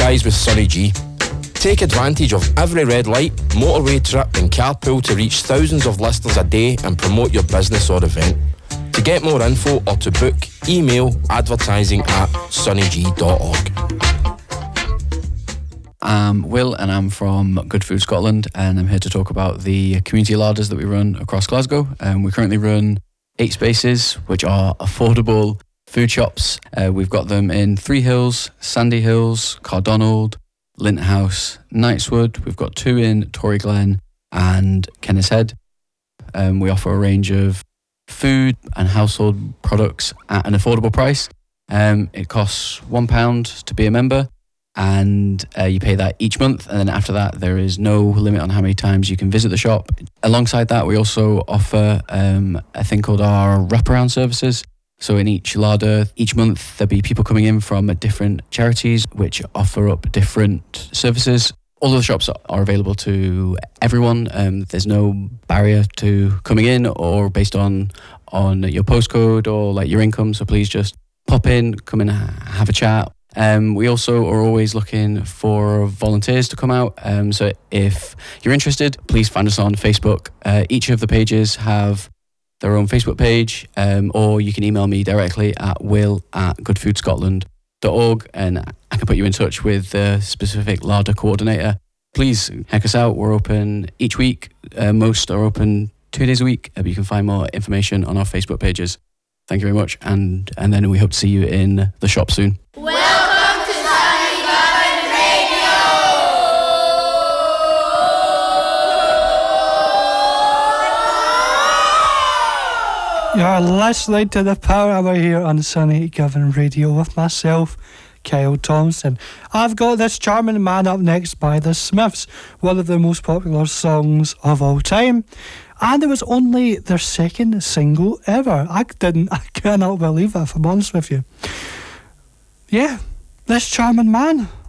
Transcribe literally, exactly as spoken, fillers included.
guys with Sonny G. Take advantage of every red light, motorway trip and carpool to reach thousands of listeners a day and promote your business or event. To get more info or to book, email advertising at sonny g dot org. I'm Will and I'm from Good Food Scotland, and I'm here to talk about the community larders that we run across Glasgow. Um, we currently run eight spaces, which are affordable food shops. Uh, we've got them in Three Hills, Sandy Hills, Cardonald, Lint House, Knightswood. We've got two in Tory Glen and Kennishead. Um, we offer a range of food and household products at an affordable price. Um, it costs one pound to be a member, and uh, you pay that each month, and then after that there is no limit on how many times you can visit the shop. Alongside that, we also offer um, a thing called our wraparound services. So in each larder, each month there'll be people coming in from different charities which offer up different services. All of the shops are available to everyone. Um, there's no barrier to coming in or based on on your postcode or like your income. So please just pop in, come in, have a chat. Um, we also are always looking for volunteers to come out. Um, so if you're interested, please find us on Facebook. Uh, each of the pages have their own Facebook page, um, or you can email me directly at will at goodfoodscotland dot org and I can put you in touch with the specific larder coordinator. Please check us out. We're open each week. Uh, most are open two days a week, but you can find more information on our Facebook pages. Thank you very much, and, and then we hope to see you in the shop soon. Welcome to Sunny Govan Radio! You're listening to the Power Hour here on Sunny Govan Radio with myself, Kyle Thompson. I've got This Charming Man up next by The Smiths, one of the most popular songs of all time. And it was only their second single ever. I didn't, I cannot believe it, if I'm honest with you. Yeah, This Charming Man.